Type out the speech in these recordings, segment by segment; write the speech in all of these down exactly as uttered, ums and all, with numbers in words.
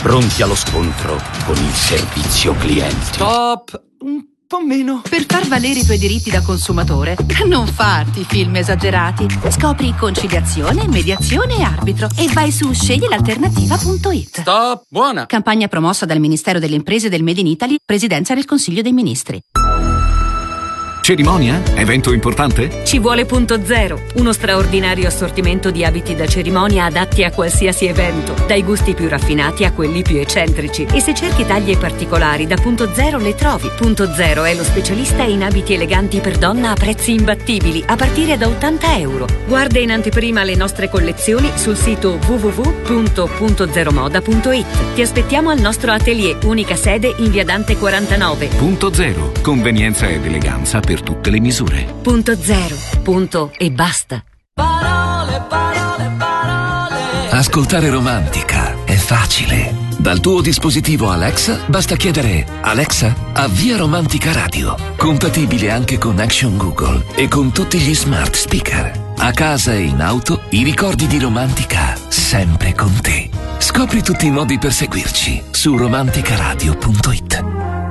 pronti allo scontro con il servizio clienti. Stop! Un po' meno. Per far valere i tuoi diritti da consumatore, non farti film esagerati. Scopri conciliazione, mediazione e arbitro e vai su scegli l'alternativa punto it. Stop! Buona! Campagna promossa dal Ministero delle Imprese del Made in Italy, Presidenza del Consiglio dei Ministri. Cerimonia? Evento importante? Ci vuole Punto Zero, uno straordinario assortimento di abiti da cerimonia adatti a qualsiasi evento, dai gusti più raffinati a quelli più eccentrici. E se cerchi taglie particolari, da Punto Zero le trovi. Punto Zero è lo specialista in abiti eleganti per donna a prezzi imbattibili, a partire da ottanta euro. Guarda in anteprima le nostre collezioni sul sito w w w punto punto zero moda punto it. Ti aspettiamo al nostro atelier, unica sede in via Dante quarantanove. Punto Zero, convenienza ed eleganza per tutte le misure. Punto Zero, punto e basta. Parole, parole, parole. Ascoltare Romantica è facile. Dal tuo dispositivo Alexa basta chiedere: Alexa, avvia Romantica Radio. Compatibile anche con Action Google e con tutti gli smart speaker. A casa e in auto, i ricordi di Romantica sempre con te. Scopri tutti i modi per seguirci su romanticaradio punto it.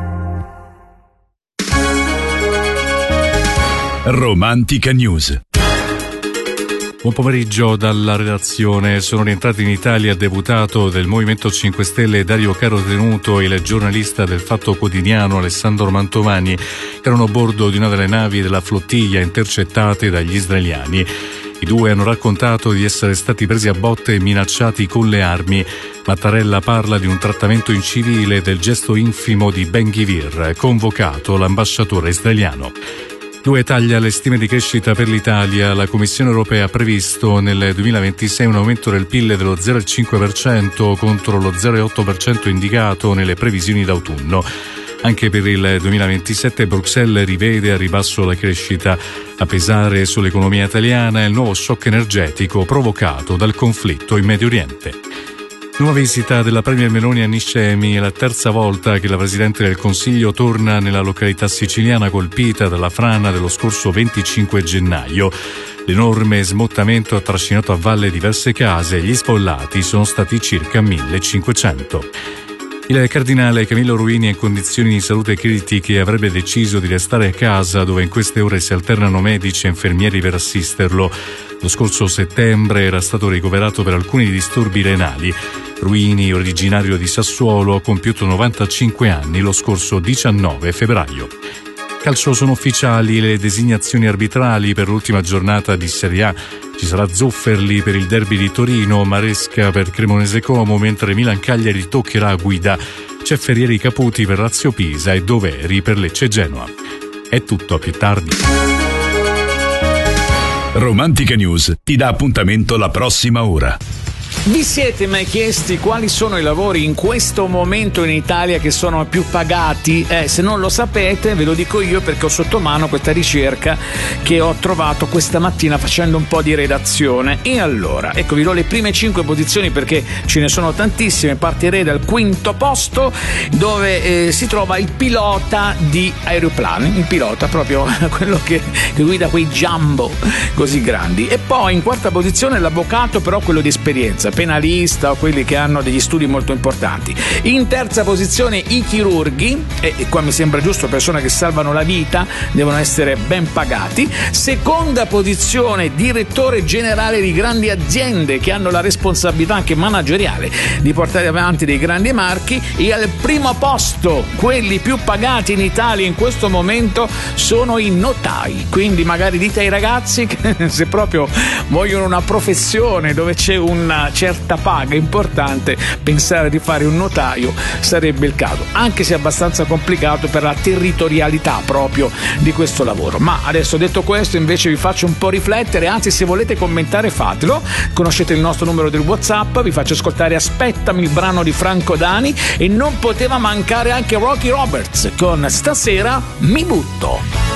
Romantica News. Buon pomeriggio dalla redazione. Sono rientrati in Italia deputato del Movimento cinque Stelle Dario Carotenuto e il giornalista del Fatto Quotidiano Alessandro Mantovani, che erano a bordo di una delle navi della flottiglia intercettate dagli israeliani. I due hanno raccontato di essere stati presi a botte e minacciati con le armi. Mattarella parla di un trattamento incivile e del gesto infimo di Ben Gvir, convocato l'ambasciatore israeliano. L'U E taglia le stime di crescita per l'Italia. La Commissione europea ha previsto nel duemilaventisei un aumento del P I L dello zero virgola cinque per cento contro lo zero virgola otto per cento indicato nelle previsioni d'autunno. Anche per il duemilaventisette Bruxelles rivede a ribasso la crescita. A pesare sull'economia italiana è il nuovo shock energetico provocato dal conflitto in Medio Oriente. Nuova visita della Premier Meloni a Niscemi, è la terza volta che la Presidente del Consiglio torna nella località siciliana colpita dalla frana dello scorso venticinque gennaio. L'enorme smottamento ha trascinato a valle diverse case e gli sfollati sono stati circa millecinquecento. Il cardinale Camillo Ruini è in condizioni di salute critiche e avrebbe deciso di restare a casa, dove in queste ore si alternano medici e infermieri per assisterlo. Lo scorso settembre era stato ricoverato per alcuni disturbi renali. Ruini, originario di Sassuolo, ha compiuto novantacinque anni lo scorso diciannove febbraio. Calcio, sono ufficiali le designazioni arbitrali per l'ultima giornata di Serie A. Ci sarà Zufferli per il derby di Torino, Maresca per Cremonese Como, mentre Milan Cagliari toccherà a guida. C'è Ferrieri Caputi per Lazio Pisa e Doveri per Lecce Genoa. È tutto, a più tardi. Romantica News ti dà appuntamento la prossima ora. Vi siete mai chiesti quali sono i lavori in questo momento in Italia che sono più pagati? Eh, se non lo sapete ve lo dico io, perché ho sotto mano questa ricerca che ho trovato questa mattina facendo un po' di redazione. E allora, ecco, vi do le prime cinque posizioni perché ce ne sono tantissime. Partirei dal quinto posto, dove eh, si trova il pilota di aeroplani, il pilota proprio quello che, che guida quei jumbo così grandi. E poi in quarta posizione l'avvocato, però quello di esperienza, penalista o quelli che hanno degli studi molto importanti. In terza posizione i chirurghi, e, e qua mi sembra giusto, persone che salvano la vita devono essere ben pagati. Seconda posizione direttore generale di grandi aziende che hanno la responsabilità anche manageriale di portare avanti dei grandi marchi. E al primo posto quelli più pagati in Italia in questo momento sono i notai. Quindi magari dite ai ragazzi che se proprio vogliono una professione dove c'è una certa paga importante, pensare di fare un notaio sarebbe il caso, anche se è abbastanza complicato per la territorialità proprio di questo lavoro. Ma adesso, detto questo, invece vi faccio un po' riflettere, anzi se volete commentare fatelo, conoscete il nostro numero del WhatsApp, vi faccio ascoltare Aspettami, il brano di Franco Dani, e non poteva mancare anche Rocky Roberts con Stasera mi butto.